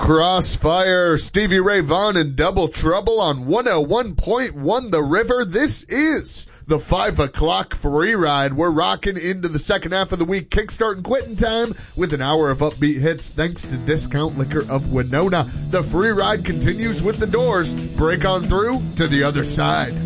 Crossfire, Stevie Ray Vaughan and Double Trouble on 101.1 The River. This is the 5 o'clock free ride. We're rocking into the second half of the week, kickstart and quitting time with an hour of upbeat hits thanks to Discount Liquor of Winona. The free ride continues with the Doors. Break on through to the other side.